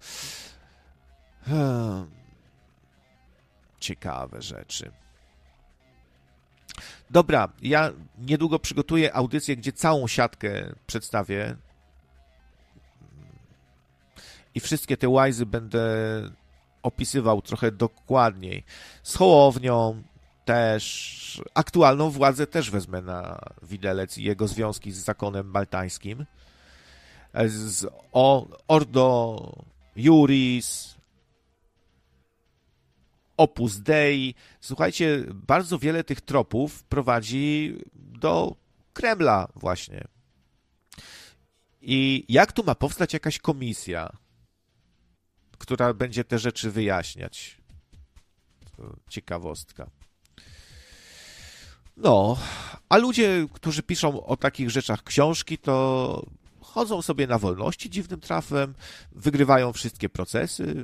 Hmm. Ciekawe rzeczy. Dobra, ja niedługo przygotuję audycję, gdzie całą siatkę przedstawię i wszystkie te łajzy będę opisywał trochę dokładniej. Z Hołownią też, aktualną władzę też wezmę na widelec i jego związki z zakonem maltańskim. Z o, Ordo Iuris, Opus Dei. Słuchajcie, bardzo wiele tych tropów prowadzi do Kremla właśnie. I jak tu ma powstać jakaś komisja, która będzie te rzeczy wyjaśniać? Ciekawostka. No, a ludzie, którzy piszą o takich rzeczach książki, to chodzą sobie na wolności dziwnym trafem, wygrywają wszystkie procesy.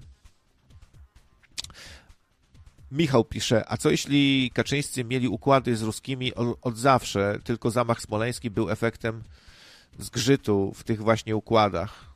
Michał pisze, a co jeśli Kaczyńscy mieli układy z ruskimi od, od zawsze, tylko zamach smoleński był efektem zgrzytu w tych właśnie układach?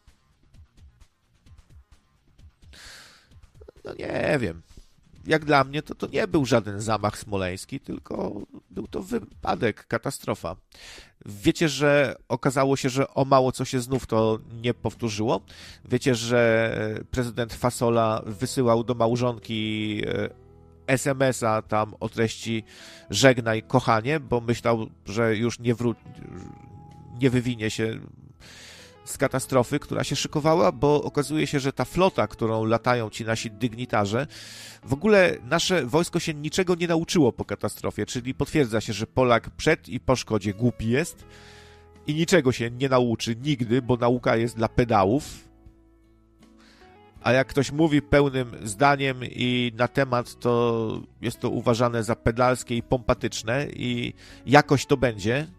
No nie wiem. Jak dla mnie to, to nie był żaden zamach smoleński, tylko był to wypadek, katastrofa. Wiecie, że okazało się, że o mało co się znów to nie powtórzyło? Wiecie, że prezydent Fasola wysyłał do małżonki es em es a tam o treści żegnaj kochanie, bo myślał, że już nie wró- nie wywinie się z katastrofy, która się szykowała, bo okazuje się, że ta flota, którą latają ci nasi dygnitarze, w ogóle nasze wojsko się niczego nie nauczyło po katastrofie, czyli potwierdza się, że Polak przed i po szkodzie głupi jest i niczego się nie nauczy nigdy, bo nauka jest dla pedałów. A jak ktoś mówi pełnym zdaniem i na temat, to jest to uważane za pedalskie i pompatyczne i jakoś to będzie.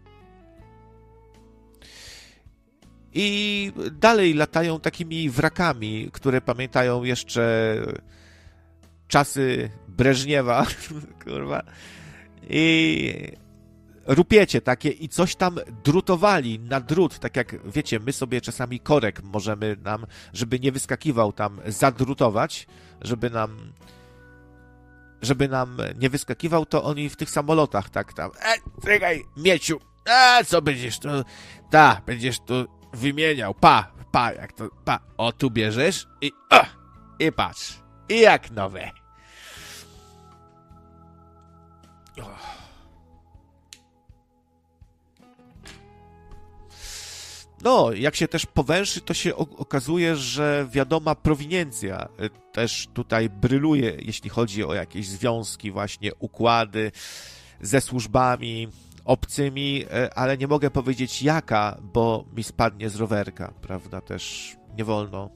I dalej latają takimi wrakami, które pamiętają jeszcze czasy Breżniewa, kurwa, i rupiecie takie i coś tam drutowali na drut, tak jak wiecie, my sobie czasami korek możemy nam, żeby nie wyskakiwał tam, zadrutować, żeby nam żeby nam nie wyskakiwał, to oni w tych samolotach tak tam, e, czekaj, Mieciu, a co będziesz tu, ta, będziesz tu wymieniał, pa, pa, jak to, pa, o, tu bierzesz i, o, i patrz, i jak nowe. Oh. No, jak się też powęszy, to się okazuje, że wiadoma prowiniencja też tutaj bryluje, jeśli chodzi o jakieś związki, właśnie układy ze służbami obcymi, ale nie mogę powiedzieć jaka, bo mi spadnie z rowerka, prawda, też nie wolno.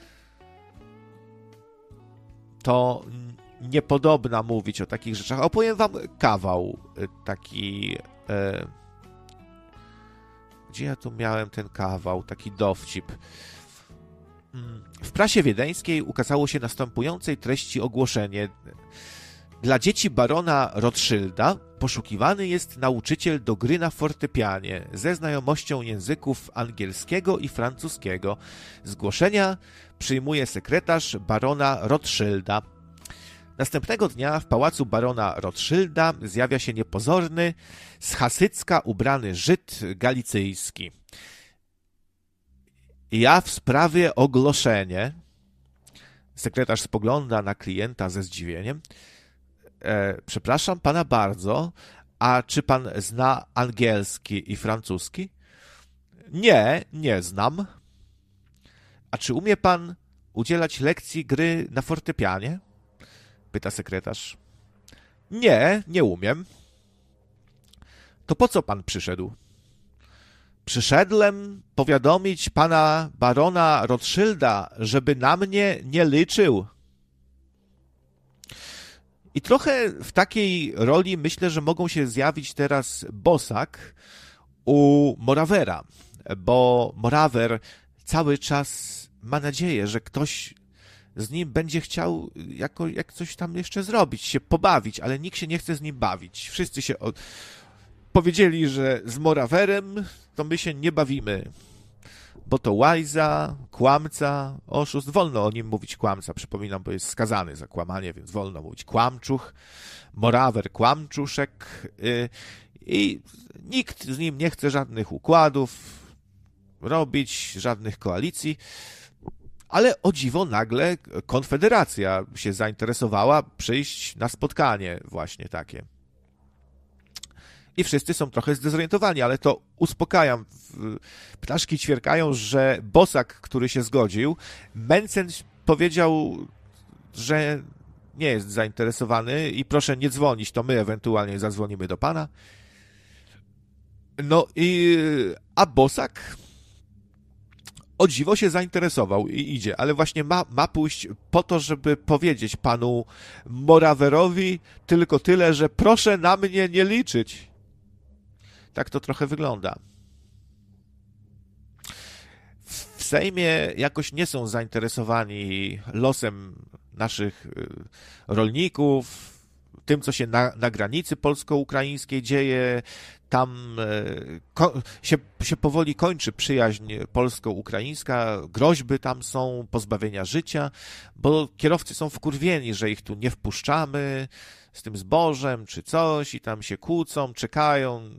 To niepodobna mówić o takich rzeczach. Opowiem wam kawał taki... E, Gdzie ja tu miałem ten kawał, taki dowcip? W prasie wiedeńskiej ukazało się następującej treści ogłoszenie. Dla dzieci barona Rothschilda poszukiwany jest nauczyciel do gry na fortepianie ze znajomością języków angielskiego i francuskiego. Zgłoszenia przyjmuje sekretarz barona Rothschilda. Następnego dnia w pałacu barona Rothschilda zjawia się niepozorny, z Hasycka ubrany Żyd galicyjski. Ja w sprawie ogłoszenie. Sekretarz spogląda na klienta ze zdziwieniem. E, przepraszam pana bardzo, a czy pan zna angielski i francuski? Nie, nie znam. A czy umie pan udzielać lekcji gry na fortepianie? Pyta sekretarz. Nie, nie umiem. To po co pan przyszedł? Przyszedłem powiadomić pana barona Rothschilda, żeby na mnie nie liczył. I trochę w takiej roli myślę, że mogą się zjawić teraz Bosak u Morawera, bo Morawer cały czas ma nadzieję, że ktoś z nim będzie chciał jako, jak coś tam jeszcze zrobić, się pobawić, ale nikt się nie chce z nim bawić. Wszyscy się od... powiedzieli, że z Morawerem to my się nie bawimy, bo to łajza, kłamca, oszust. Wolno o nim mówić kłamca, przypominam, bo jest skazany za kłamanie, więc wolno mówić kłamczuch, Morawer, kłamczuszek yy, i nikt z nim nie chce żadnych układów robić, żadnych koalicji. Ale o dziwo nagle Konfederacja się zainteresowała przyjść na spotkanie właśnie takie. I wszyscy są trochę zdezorientowani, ale to uspokajam. Ptaszki ćwierkają, że Bosak, który się zgodził, Mencen powiedział, że nie jest zainteresowany i proszę nie dzwonić, to my ewentualnie zadzwonimy do pana. No i... a Bosak... o dziwo się zainteresował i idzie, ale właśnie ma, ma pójść po to, żeby powiedzieć panu Morawerowi tylko tyle, że proszę na mnie nie liczyć. Tak to trochę wygląda. W Sejmie jakoś nie są zainteresowani losem naszych rolników, tym, co się na, na granicy polsko-ukraińskiej dzieje. Tam ko- się, się powoli kończy przyjaźń polsko-ukraińska, groźby tam są, pozbawienia życia, bo kierowcy są wkurwieni, że ich tu nie wpuszczamy z tym zbożem czy coś i tam się kłócą, czekają.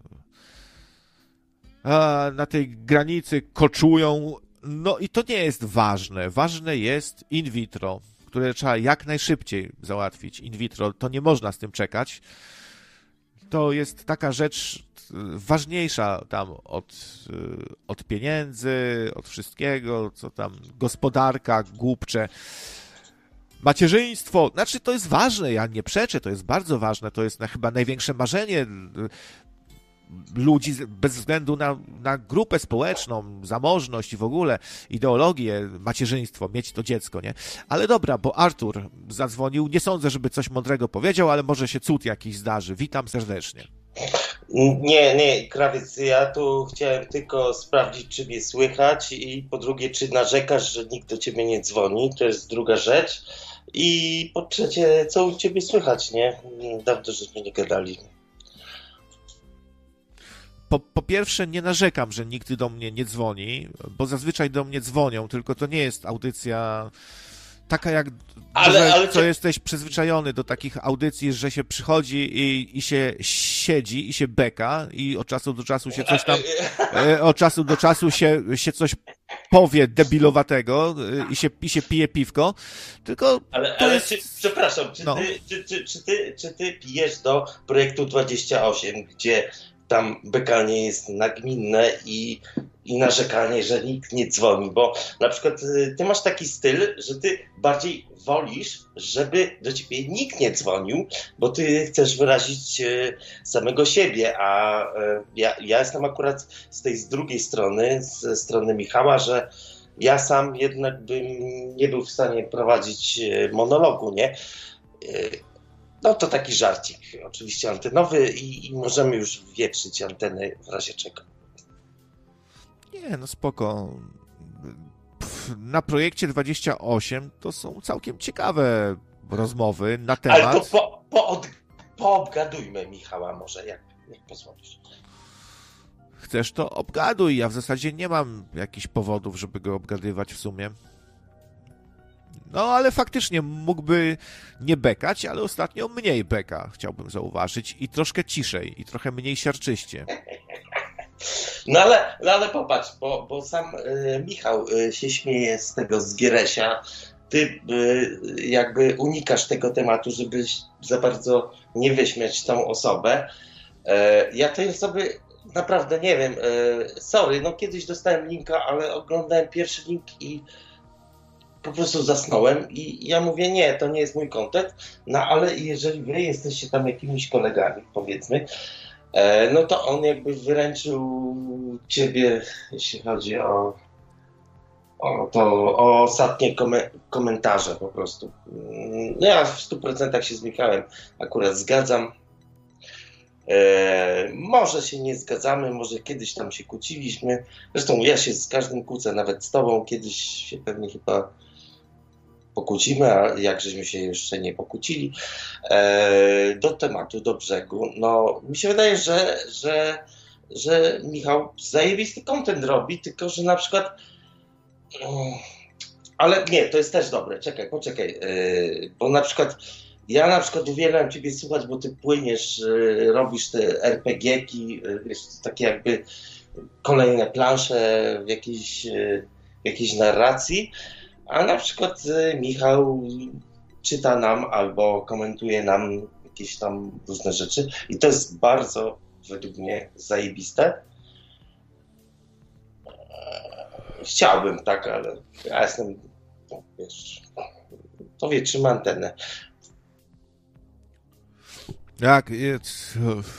A na tej granicy koczują. No i to nie jest ważne. Ważne jest in vitro, które trzeba jak najszybciej załatwić. In vitro, to nie można z tym czekać. To jest taka rzecz, ważniejsza tam od, od pieniędzy, od wszystkiego, co tam gospodarka, głupcze. Macierzyństwo, znaczy to jest ważne, ja nie przeczę, to jest bardzo ważne, to jest chyba największe marzenie ludzi bez względu na, na grupę społeczną, zamożność i w ogóle ideologię, macierzyństwo, mieć to dziecko, nie? Ale dobra, bo Artur zadzwonił, nie sądzę, żeby coś mądrego powiedział, ale może się cud jakiś zdarzy. Witam serdecznie. Nie, nie, Krawiec, ja tu chciałem tylko sprawdzić, czy mnie słychać i po drugie, czy narzekasz, że nikt do ciebie nie dzwoni, to jest druga rzecz. I po trzecie, co u ciebie słychać, nie? Dawno żeśmy nie gadali. Po, po pierwsze, nie narzekam, że nikt do mnie nie dzwoni, bo zazwyczaj do mnie dzwonią, tylko to nie jest audycja taka jak, ale, że, ale co czy... jesteś przyzwyczajony do takich audycji, że się przychodzi i, i się siedzi i się beka i od czasu do czasu się coś tam, od czasu do czasu się, się coś powie debilowatego i się, i się pije piwko, tylko ale, to ale jest... czy, przepraszam, czy, no. ty, czy, czy, czy, ty, czy ty pijesz do projektu dwadzieścia osiem, gdzie tam bekanie jest nagminne i, i narzekanie, że nikt nie dzwoni, bo na przykład ty masz taki styl, że ty bardziej wolisz, żeby do ciebie nikt nie dzwonił, bo ty chcesz wyrazić samego siebie, a ja, ja jestem akurat z tej z drugiej strony, ze strony Michała, że ja sam jednak bym nie był w stanie prowadzić monologu, nie? No to taki żarcik, oczywiście antenowy i, i możemy już wieprzyć anteny w razie czego. Nie, no spoko. Na projekcie dwadzieścia osiem to są całkiem ciekawe rozmowy na temat... Ale to po, po, od, poobgadujmy Michała może, jak, jak pozwolisz. Chcesz, to obgaduj. Ja w zasadzie nie mam jakichś powodów, żeby go obgadywać w sumie. No, ale faktycznie mógłby nie bekać, ale ostatnio mniej beka, chciałbym zauważyć. I troszkę ciszej, i trochę mniej siarczyście. No ale, no ale popatrz, bo, bo sam y, Michał y, się śmieje z tego, z Gieresia. Ty y, jakby unikasz tego tematu, żeby za bardzo nie wyśmiać tą osobę. Y, ja tej osoby naprawdę nie wiem. Y, sorry, no kiedyś dostałem linka, ale oglądałem pierwszy link i po prostu zasnąłem i ja mówię, nie, to nie jest mój content, no ale jeżeli wy jesteście tam jakimiś kolegami, powiedzmy, e, no to on jakby wyręczył ciebie, jeśli chodzi o, o to, o ostatnie kom- komentarze po prostu. No ja w stu procentach się z Michałem akurat zgadzam. E, może się nie zgadzamy, może kiedyś tam się kłóciliśmy. Zresztą ja się z każdym kłócę, nawet z tobą. Kiedyś się pewnie chyba pokłócimy, a jak żeśmy się jeszcze nie pokłócili. E, do tematu, do brzegu. No, mi się wydaje, że, że, że Michał zajebisty content robi, tylko że na przykład... Ale nie, to jest też dobre. Czekaj, poczekaj. E, bo na przykład ja na przykład uwielbiam ciebie słuchać, bo ty płyniesz, e, robisz te er pe gie ki, e, wiesz, takie jakby kolejne plansze w jakiejś, e, w jakiejś narracji. A na przykład Michał czyta nam albo komentuje nam jakieś tam różne rzeczy i to jest bardzo według mnie zajebiste. Chciałbym, tak, ale ja jestem, no, wiesz, to wie, trzyma antenę. Jak jest...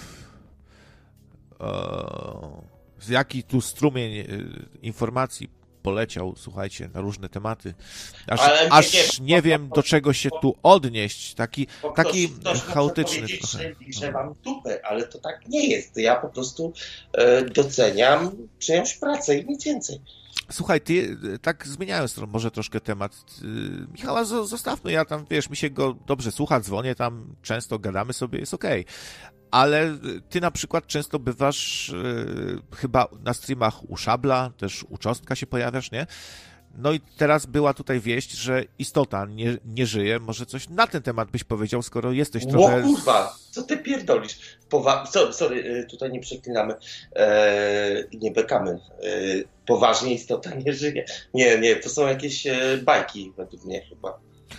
Jaki tu strumień informacji poleciał, słuchajcie, na różne tematy. Aż, Ale aż nie, nie bo, wiem, bo, do czego się bo, tu odnieść. Taki, bo taki ktoś, ktoś chaotyczny może trochę. powiedzieć, że mam dupę, ale to tak nie jest. Ja po prostu e, doceniam czyjąś pracę i nic więcej. Słuchaj, ty, tak zmieniając może troszkę temat, Michała zostawmy, ja tam, wiesz, mi się go dobrze słucha, dzwonię tam, często gadamy sobie, jest okej. Okay. Ale ty na przykład często bywasz yy, chyba na streamach u Szabla, też u Czostka się pojawiasz, nie? No i teraz była tutaj wieść, że Istota nie, nie żyje. Może coś na ten temat byś powiedział, skoro jesteś trochę... O kurwa, co ty pierdolisz? Powa- sorry, sorry, tutaj nie przeklinamy i eee, nie bekamy. Eee, poważnie Istota nie żyje. Nie, nie, to są jakieś e, bajki według mnie chyba.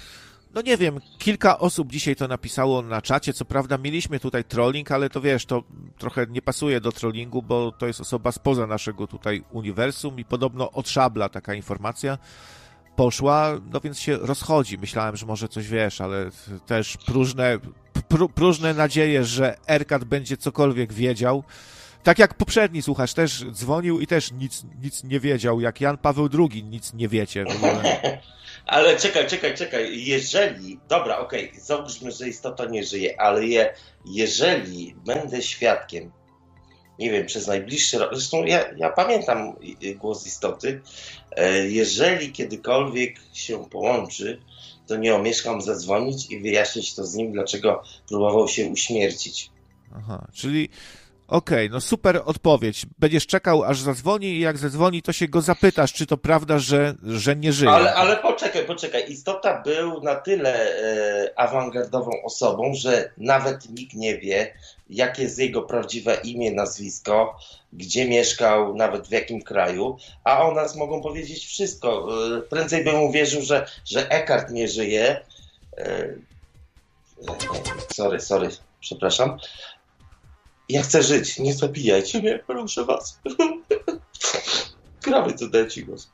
No nie wiem, kilka osób dzisiaj to napisało na czacie, co prawda mieliśmy tutaj trolling, ale to wiesz, to trochę nie pasuje do trollingu, bo to jest osoba spoza naszego tutaj uniwersum i podobno od Szabla taka informacja poszła, no więc się rozchodzi. Myślałem, że może coś wiesz, ale też próżne, pró, próżne nadzieje, że Erkat będzie cokolwiek wiedział. Tak jak poprzedni słuchacz też dzwonił i też nic, nic nie wiedział, jak Jan Paweł drugi nic nie wiecie w ogóle. Ale czekaj, czekaj, czekaj. Jeżeli, dobra, okej, okay, załóżmy, że istota nie żyje, ale je, jeżeli będę świadkiem, nie wiem, przez najbliższy rok, zresztą ja, ja pamiętam głos istoty, jeżeli kiedykolwiek się połączy, to nie omieszkam zadzwonić i wyjaśnić to z nim, dlaczego próbował się uśmiercić. Aha, czyli okej, okay, no super odpowiedź. Będziesz czekał, aż zadzwoni i jak zadzwoni, to się go zapytasz, czy to prawda, że, że nie żyje. Ale, ale poczekaj, poczekaj. Istota był na tyle e, awangardową osobą, że nawet nikt nie wie, jakie jest jego prawdziwe imię, nazwisko, gdzie mieszkał, nawet w jakim kraju, a o nas mogą powiedzieć wszystko. E, prędzej bym uwierzył, że, że Eckhart nie żyje. E, sorry, sorry, przepraszam. Ja chcę żyć, nie zabijajcie mnie, proszę was. Gramy to dać głos.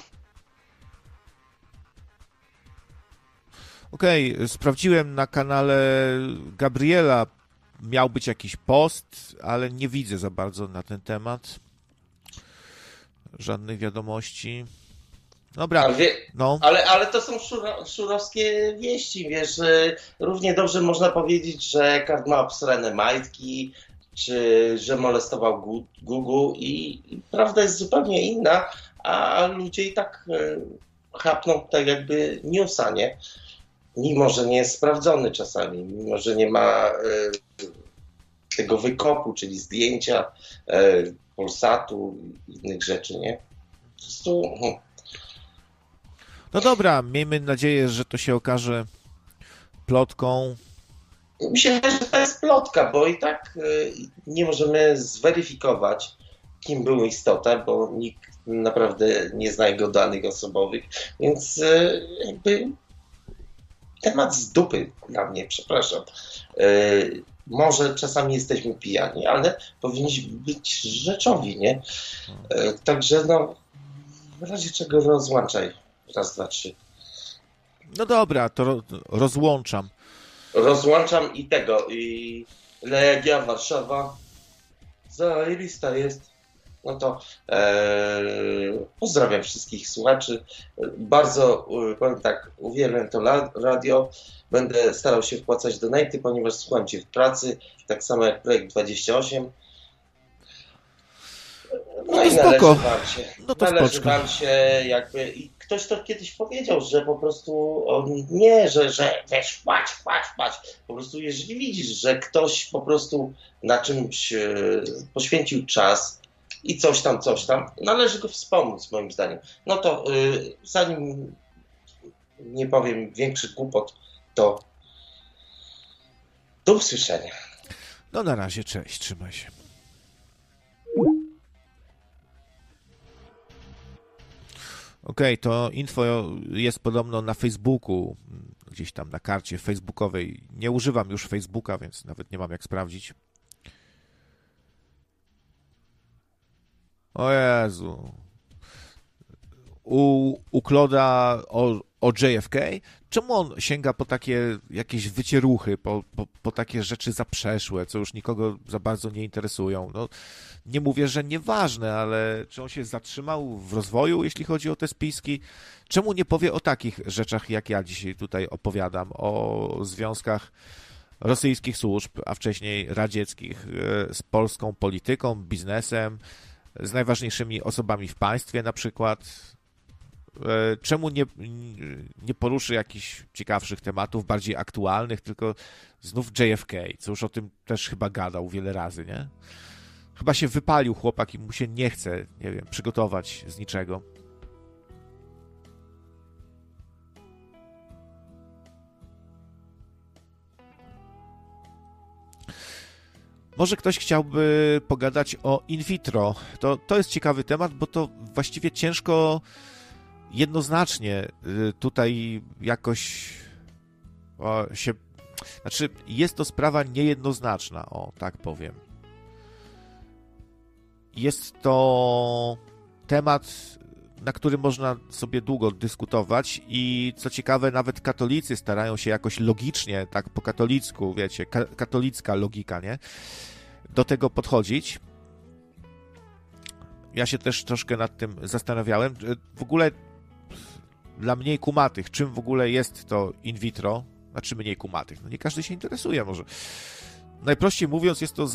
Okej, okay, sprawdziłem na kanale Gabriela, miał być jakiś post, ale nie widzę za bardzo na ten temat. Żadnych wiadomości. Dobra, ale, wie, no. ale, ale to są szuro, szurowskie wieści, wiesz, równie dobrze można powiedzieć, że Eckhart ma obsrane majtki, czy że molestował Google i, i prawda jest zupełnie inna, a ludzie i tak e, chapną tak jakby newsa, nie? Mimo, że nie jest sprawdzony czasami, mimo, że nie ma e, tego wykopu, czyli zdjęcia e, Polsatu i innych rzeczy, nie? Po prostu... Hmm. No dobra, miejmy nadzieję, że to się okaże plotką. Myślę, że to jest plotka, bo i tak y, nie możemy zweryfikować, kim był istota, bo nikt naprawdę nie zna jego danych osobowych, więc y, jakby temat z dupy dla mnie, przepraszam. Y, może czasami jesteśmy pijani, ale powinniśmy być rzeczowi, nie? Y, także no, w razie czego rozłączaj. Raz, dwa, trzy. No dobra, to ro- rozłączam. Rozłączam i tego, i Legia Warszawa zajebista jest. No to e, pozdrawiam wszystkich słuchaczy. Bardzo, powiem tak, uwielbiam to radio. Będę starał się wpłacać donaty, ponieważ słucham Cię w pracy, tak samo jak Projekt dwadzieścia osiem. No, no i spoko. należy wam się, no to należy wam się jakby... I ktoś to kiedyś powiedział, że po prostu on, nie, że, że wiesz, płać, płać, płać. Po prostu jeżeli widzisz, że ktoś po prostu na czymś e, poświęcił czas i coś tam, coś tam, należy go wspomóc moim zdaniem. No to e, zanim nie powiem większych głupot, to do usłyszenia. No na razie, cześć, trzymaj się. Okej, okay, to info jest podobno na Facebooku, gdzieś tam na karcie facebookowej. Nie używam już Facebooka, więc nawet nie mam jak sprawdzić. O Jezu. U, u Claude'a o, o J F K? Czemu on sięga po takie jakieś wycieruchy, po, po, po takie rzeczy zaprzeszłe, co już nikogo za bardzo nie interesują? No, nie mówię, że nieważne, ale czy on się zatrzymał w rozwoju, jeśli chodzi o te spiski? Czemu nie powie o takich rzeczach, jak ja dzisiaj tutaj opowiadam, o związkach rosyjskich służb, a wcześniej radzieckich, z polską polityką, biznesem, z najważniejszymi osobami w państwie na przykład? Czemu nie, nie poruszy jakichś ciekawszych tematów, bardziej aktualnych, tylko znów J F K, co już o tym też chyba gadał wiele razy, nie? Chyba się wypalił chłopak i mu się nie chce, nie wiem, przygotować z niczego. Może ktoś chciałby pogadać o in vitro. To, to jest ciekawy temat, bo to właściwie ciężko jednoznacznie tutaj jakoś o, się... Znaczy, jest to sprawa niejednoznaczna, o, tak powiem. Jest to temat, na którym można sobie długo dyskutować i co ciekawe, nawet katolicy starają się jakoś logicznie, tak po katolicku, wiecie, ka- katolicka logika, nie? Do tego podchodzić. Ja się też troszkę nad tym zastanawiałem. W ogóle dla mniej kumatych, czym w ogóle jest to in vitro, znaczy mniej kumatych, no nie każdy się interesuje może. Najprościej mówiąc, jest to